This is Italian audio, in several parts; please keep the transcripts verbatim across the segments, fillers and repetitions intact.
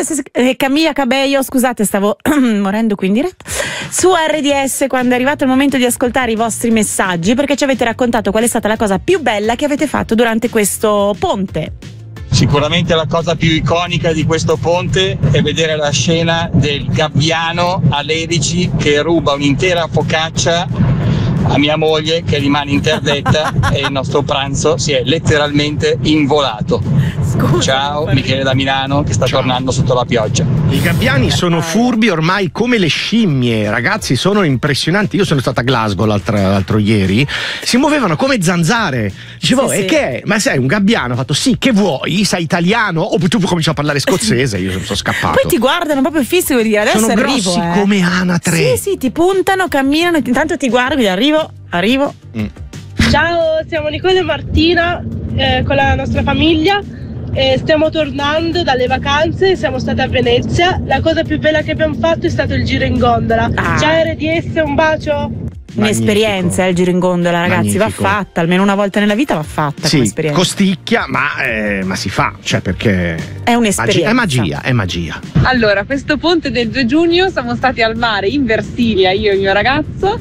S eh, Camilla Cabello, scusate, stavo morendo qui in diretta, su R D S, quando è arrivato il momento di ascoltare i vostri messaggi, perché ci avete raccontato qual è stata la cosa più bella che avete fatto durante questo ponte. Sicuramente la cosa più iconica di questo ponte è vedere la scena del gabbiano a Lerici che ruba un'intera focaccia a mia moglie, che rimane interdetta e il nostro pranzo si è letteralmente involato. Scusa, ciao, Michele da Milano che sta ciao. tornando sotto la pioggia. I gabbiani sono furbi ormai come le scimmie, ragazzi, sono impressionanti. Io sono stata a Glasgow l'altro, l'altro ieri, si muovevano come zanzare. Dicevo, sì, e sì. che è? Ma sei un gabbiano? Ho fatto, sì, che vuoi? Sei italiano? O tu cominci a parlare scozzese, io sono scappato. Poi ti guardano proprio fissi, vuol dire, adesso sono arrivo. Sono grossi eh. come anatre. Sì, sì, ti puntano, camminano, intanto ti guardi, arrivo, arrivo. Mm. Ciao, siamo Nicola e Martina eh, con la nostra famiglia. Eh, stiamo tornando dalle vacanze, siamo state a Venezia. La cosa più bella che abbiamo fatto è stato il giro in gondola. Ah. Ciao R D S, un bacio. Un'esperienza il giro in gondola, ragazzi. Magnifico. Va fatta, almeno una volta nella vita va fatta. Sì, come esperienza. Costicchia, ma, eh, ma si fa, cioè perché è un'esperienza. È magia, è magia. Allora, questo ponte del due giugno siamo stati al mare in Versilia, io e il mio ragazzo.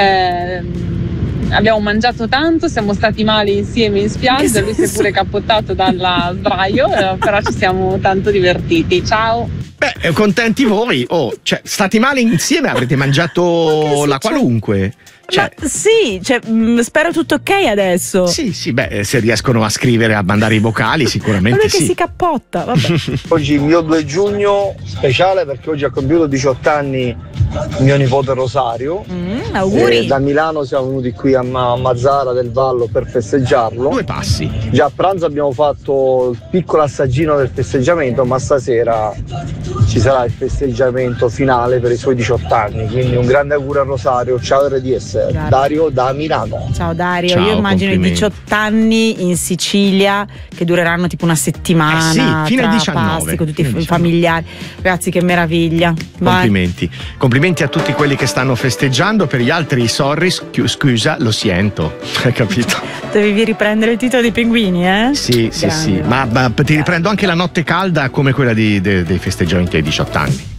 Eh, Abbiamo mangiato tanto, siamo stati male insieme in spiaggia, lui si è pure cappottato dalla sdraio, eh, però ci siamo tanto divertiti. Ciao! Beh, contenti voi, oh, cioè, stati male insieme, avrete mangiato la qualunque. Cioè, ma sì, cioè, mh, spero tutto ok adesso. Sì, sì, beh, se riescono a scrivere, a mandare i vocali, sicuramente quello sì. che si cappotta, vabbè. Oggi il mio due giugno speciale perché oggi ha compiuto diciotto anni mio nipote Rosario. Mm, auguri. E da Milano siamo venuti qui a, a Mazzara del Vallo per festeggiarlo. Due passi. Già a pranzo abbiamo fatto il piccolo assaggino del festeggiamento, ma stasera ci sarà il festeggiamento finale per i suoi diciotto anni. Quindi un grande augurio a Rosario. Ciao R D S. Grazie. Dario da Milano. Ciao Dario, ciao, io immagino i diciotto anni in Sicilia che dureranno tipo una settimana. Eh sì, fino ai diciannove. Pasti, con tutti i familiari. Ragazzi, che meraviglia. Complimenti. Vai. Complimenti a tutti quelli che stanno festeggiando, per gli altri sorry, scusa, lo sento. Hai capito? Devi riprendere il titolo dei pinguini, eh? Sì, sì, Grande. sì. Ma, ma ti riprendo anche la notte calda come quella di, de, dei festeggiamenti ai diciotto anni.